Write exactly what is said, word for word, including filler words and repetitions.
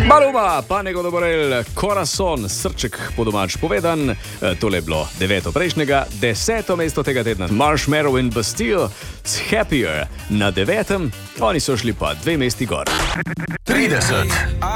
Maluma, pa nego doborel, Corazon, srček po domač povedan. Tole je bilo deveto prejšnjega, deseto mesto tega tedna. Marshmallow in Bastille s Happier na devetem, oni so šli pa dve mesti gor. trideset.